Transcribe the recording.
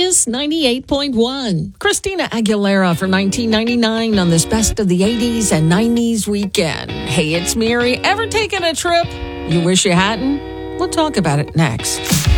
Kiss 98.1. Christina Aguilera for 1999 on this Best of the 80s and 90s weekend. Hey, it's Mary. Ever taken a trip you wish you hadn't? We'll talk about it next.